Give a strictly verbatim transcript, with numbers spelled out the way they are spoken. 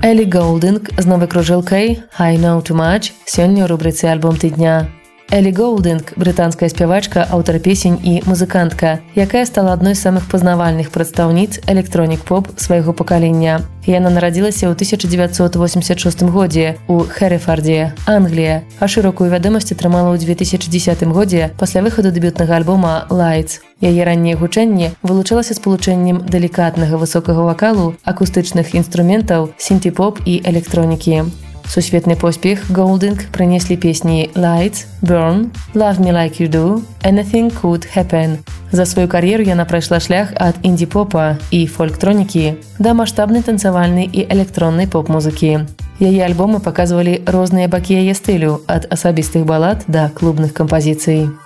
Элі Голдинг з новай кружэлкай «I know too much» сёння ў рубрыцы «Альбом тыдня». Элі Голдинг – брытанская спявачка, аўтар песень і музыкантка, якая стала адной з самых пазнавальных прадстаўніц электронік-поп свайго пакалення. Яна нарадзілася ў тысяча дзевяцьсот восемьдесят шостым годзе ў Хэрэфардзе, Англія, а шырокую вядомасць атрымала ў две тысячы дзесятым годзе пасля выхаду дэбютнага альбома «Lights». Яе ранняе гучанне вылучалася спалучэннем далікатнага высокага вакалу, акустычных інструментаў, сінті-поп і электронікі. Сусветны поспех Голдинг прынеслі песні «Lights», «Burn», «Love Me Like You Do», «Anything Could Happen». За сваю кар'еру яна прайшла шлях ад інді-попа і фольктронікі да маштабнай танцавальнай і электроннай поп-музыкі. Яе альбомы паказвалі розныя бакі яе стылю, ад асабістых балад да клубных кампазіцый.